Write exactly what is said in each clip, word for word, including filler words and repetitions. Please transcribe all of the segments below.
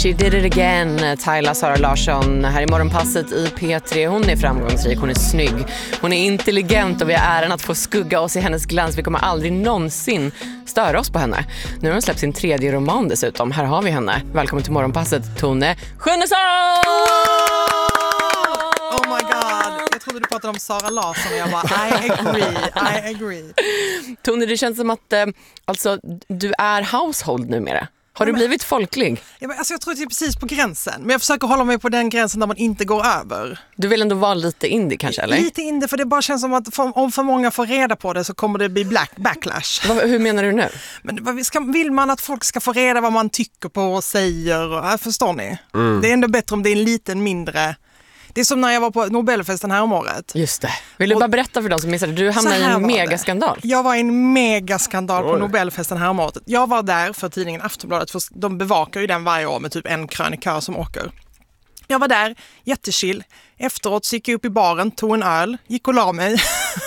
She did it again, Tyla Sara Larsson här i Morgonpasset i P tre. Hon är framgångsrik, hon är snygg, hon är intelligent och vi har äran att få skugga oss i hennes glans. Vi kommer aldrig någonsin störa oss på henne. Nu har hon släppt sin tredje roman dessutom. Här har vi henne. Välkommen till Morgonpasset, Tone Schunnesson! Oh my god, jag trodde du pratade om Sara Larsson och jag bara, I agree, I agree. Tone, det känns som att eh, alltså, du är household numera. Har du blivit folklig? Ja, men, alltså, jag tror att det är precis på gränsen. Men jag försöker hålla mig på den gränsen där man inte går över. Du vill ändå vara lite indie kanske, eller? Lite indie, för det bara känns som att för, om för många får reda på det så kommer det bli black, backlash. Vad, hur menar du nu? Men vad, ska, vill man att folk ska få reda vad man tycker på och säger? Och, förstår ni? Mm. Det är ändå bättre om det är en liten mindre... Det är som när jag var på Nobelfesten här om året. Just det. Vill du bara berätta för dem som missade? Du hamnade i en megaskandal. Jag var i en megaskandal på Nobelfesten här om året. Jag var där för tidningen Aftonbladet. För de bevakar ju den varje år med typ en krönikör som åker. Jag var där, jättechill. Efteråt så gick jag upp i baren, tog en öl, gick och la mig.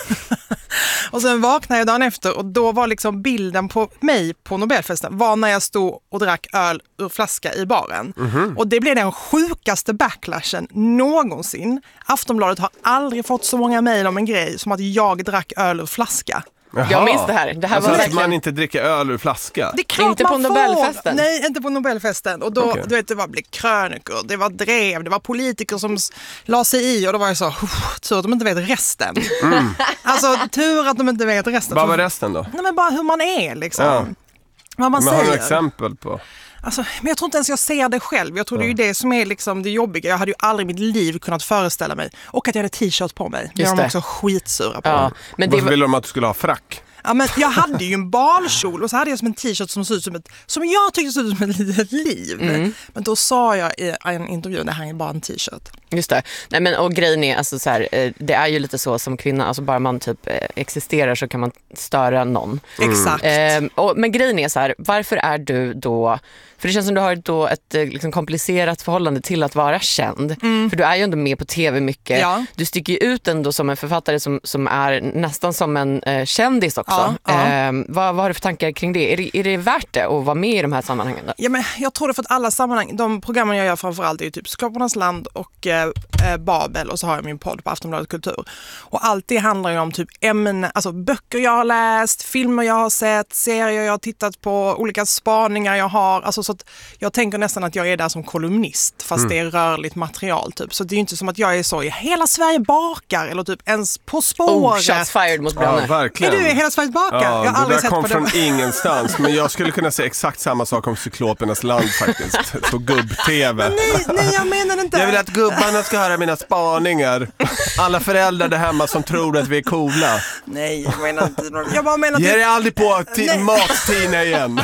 Och sen vaknade jag dagen efter och då var liksom bilden på mig på Nobelfesten var när jag stod och drack öl ur flaska i baren. Mm-hmm. Och det blev den sjukaste backlashen någonsin. Aftonbladet har aldrig fått så många mejl om en grej som att jag drack öl ur flaska. Jaha. Jag minns det här. Det här alltså var att verkligen... man inte dricker öl ur flaska. Det är inte på Nobelfesten. Nej, inte på Nobelfesten. Och då, okay. du vet, det var blev krönikor, det var drev, det var politiker som la sig i och då var jag så, tur att de inte vet resten. Mm. Alltså, tur att de inte vet resten. Vad var resten då? Nej, men bara hur man är liksom. Ja. Vad man men säger. har du exempel på? Alltså, men jag tror inte ens jag ser det själv. Jag tror ja. det är ju det som är liksom det jobbiga. Jag hade ju aldrig i mitt liv kunnat föreställa mig. Och att jag hade t-shirt på mig. Det är de också skitsura på. Ja, men det varför var... ville de att du skulle ha frack? Ja, men jag hade ju en balkjol och så hade jag som en t-shirt som såg ut som ett, som jag tyckte såg ut som ett litet liv. Mm. Men då sa jag i en intervju, det här är bara en t-shirt. Just det. Nej, men, och grejen är, alltså, så här, det är ju lite så som kvinna, alltså bara man typ existerar så kan man störa någon. Mm. Exakt. Eh, och, men grejen är så här, varför är du då, för det känns som du har då ett liksom, komplicerat förhållande till att vara känd. Mm. För du är ju ändå med på tv mycket. Ja. Du sticker ju ut ändå som en författare som, som är nästan som en eh, kändis också. Ja, ja. Eh, vad, vad har du för tankar kring det? Är, det? är det värt det att vara med i de här sammanhangen? Då? Ja, men jag tror det för att alla sammanhang, de programmen jag gör framförallt är ju typ Skaparnas land och eh, Babel och så har jag min podd på Aftonbladet Kultur. Och allt det handlar ju om typ ämnen, alltså böcker jag har läst, filmer jag har sett, serier jag har tittat på, olika spaningar jag har. Alltså så att jag tänker nästan att jag är där som kolumnist fast mm. det är rörligt material typ. Så det är ju inte som att jag är så i hela Sverige bakar eller typ ens På spåret. Oh, shots fired mot Branne. Ja, verkligen. Är du i hela Sverige bakar? Ja, jag har aldrig det där sett kom på från det. ingenstans. Men jag skulle kunna säga exakt samma sak om Cyklopernas land faktiskt. På gubb-tv. Nej, nej, jag menar inte. Jag vill att gubbarna ska höra mina spaningar. Alla föräldrar där hemma som tror att vi är coola. Nej, jag menar inte. Jag bara menar Ge dig aldrig på t- Mat-Tina igen.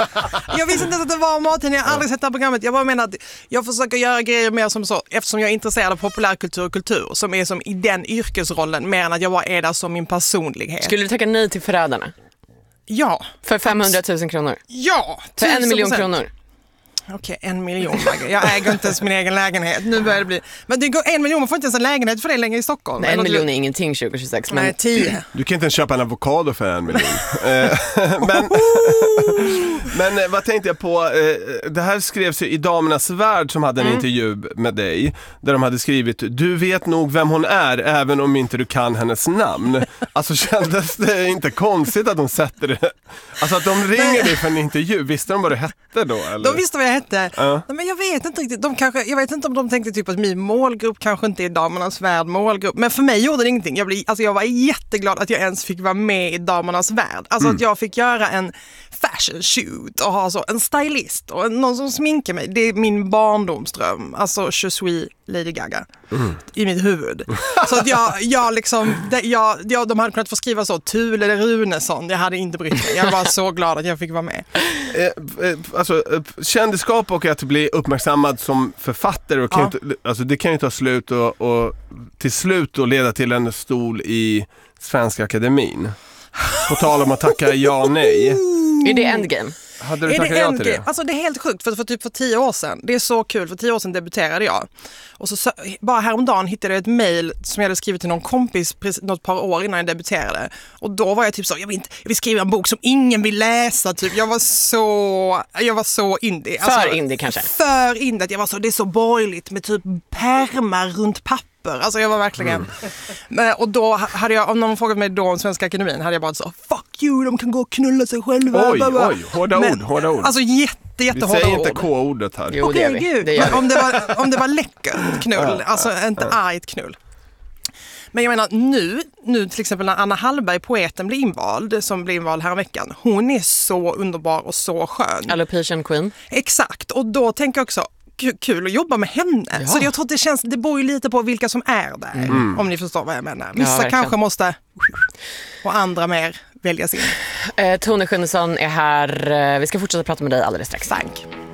Jag visste inte att det var Mat-Tina. Jag har aldrig sett det här programmet. Jag bara menar att jag försöker göra grejer mer som så. Eftersom jag är intresserad av populärkultur och kultur. Som är som i den yrkesrollen. Mer än att jag bara är där som min personlighet. Skulle du tacka nej till Förrädarna? Ja. För femhundratusen kronor? Ja. För en miljon kronor? Okej, en miljon. Jag äger inte ens min egen lägenhet. Nu börjar det bli... Men det går en miljon, man får inte ens en lägenhet för det längre i Stockholm. Nej, en miljon är ingenting tjugo tjugosex. Men... Nej, tio. Du kan inte ens köpa en avokado för en miljon. men, men vad tänkte jag på? Det här skrevs ju i Damernas Värld som hade en mm. intervju med dig. Där de hade skrivit, du vet nog vem hon är även om inte du kan hennes namn. Alltså kändes det inte konstigt att de sätter det? Alltså att de ringer dig för en intervju. Visste de vad du hette då? Eller? De visste vad jag hette. Uh. Men jag vet inte riktigt. De kanske, jag vet inte om de tänkte typ att min målgrupp kanske inte är Damernas Värld målgrupp. Men för mig gjorde det ingenting. Jag, blev, alltså jag var jätteglad att jag ens fick vara med i Damernas Värld. Alltså mm. att jag fick göra en fashion shoot och ha så en stylist och någon som sminkar mig. Det är min barndomsdröm. Alltså je suis Lady Gaga mm. i mitt huvud. Så att jag, jag liksom, det, jag, jag, de hade kunnat få skriva så Thule eller Runesson. Jag hade inte brytt mig. Jag var så glad att jag fick vara med. Eh, eh, alltså kändisskap och att bli uppmärksammad som författare och kan ja. inte, alltså det kan ju ta slut och, och till slut och leda till en stol i Svenska Akademin. På tal om att tacka ja nej. Är det endgame? Hade du är tackat det ja en till grej? det? Alltså det är helt sjukt, för, för typ för tio år sedan, det är så kul, för tio år sedan debuterade jag. Och så, så bara häromdagen hittade jag ett mejl som jag hade skrivit till någon kompis precis, något par år innan jag debuterade. Och då var jag typ så, jag vill, inte, jag vill skriva en bok som ingen vill läsa, typ. Jag var så, jag var så indie. För alltså, indie kanske? För indie, jag var så, det är så borgerligt med typ pärmar runt papper. Alltså jag var verkligen... Mm. Och då hade jag, om någon frågat mig då om Svenska Akademin, hade jag bara så, fuck you, de kan gå och knulla sig själva. Oj, oj, hårda Men, ord, hårda ord. Alltså jätte, jättehårda ord. Vi säger inte K-ordet här. Jo, det gör vi. Gud, Det gör vi. om, det var, om det var läckert knull, alltså inte argt knull. Men jag menar, nu, nu till exempel när Anna Hallberg, poeten, blir invald, som blir invald här veckan, hon är så underbar och så skön. Alopecia Queen. Exakt, och då tänker jag också, kul att jobba med henne. Ja. Så jag tror att det känns, det beror ju lite på vilka som är där, mm. om ni förstår vad jag menar. Vissa ja, kanske måste, och andra mer väljas in. Eh, Tone Schunnesson är här. Vi ska fortsätta prata med dig alldeles strax. Tack.